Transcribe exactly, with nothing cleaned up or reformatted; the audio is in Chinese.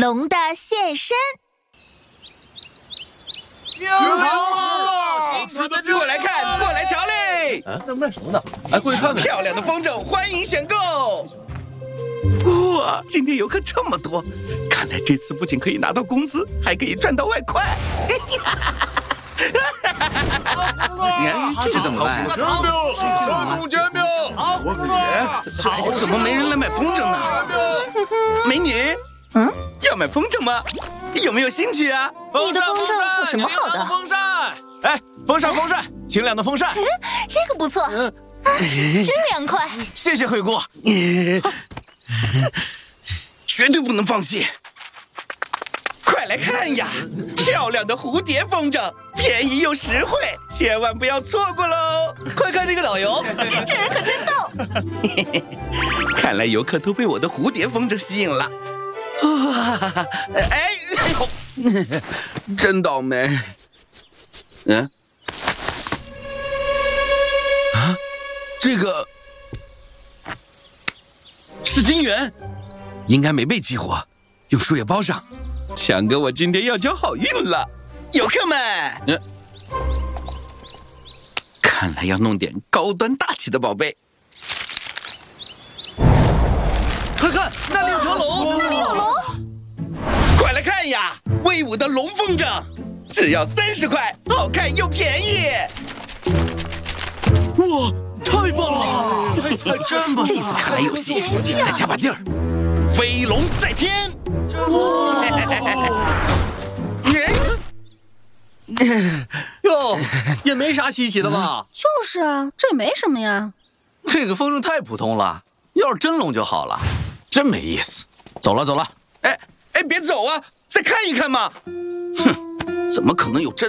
龙的现身。 你好， 过来看，过来瞧嘞！ 啊，那卖什么呢？哎，过去看看。 漂亮的风筝，欢迎选购。哇，今天游客这么多，看来这次不仅可以拿到工资，还可以赚到外快。这怎么办？ 煎饼，传统煎饼。好，我子爷， 这怎么没人来买风筝呢？美女， 嗯， 要买风筝吗？有没有兴趣啊？ 你的风筝有什么好的？ 风扇，哎，风扇，风扇，清凉的风扇。 这个不错，真凉快。 谢谢惠顾。 绝对不能放弃！快来看呀，漂亮的蝴蝶风筝，便宜又实惠，千万不要错过喽！ 快看这个导游， 这人可真逗。 看来游客都被我的蝴蝶风筝吸引了。哇，哎，哎呦，真倒霉。嗯，啊，这个是金元，应该没被激活，用树叶包上。强哥，我今天要交好运了，游客们。嗯，看来要弄点高端大气的宝贝。 快看，那里有条龙！ 那里有龙！ 快来看呀，威武的龙风筝，只要三十块，好看又便宜。 哇，太棒了！这还真棒！ 这次看来有戏，再加把劲儿，飞龙在天！哇！ 哟，也没啥稀奇的吧？ 就是啊，这也没什么呀。 这个风筝太普通了，要是真龙就好了，真没意思。走了走了， 哎哎，别走啊，再看一看嘛！哼，怎么可能有真